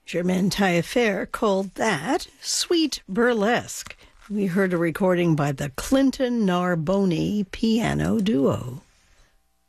Germaine Taillefer called that sweet burlesque. We heard a recording by the Clinton Narboni Piano Duo.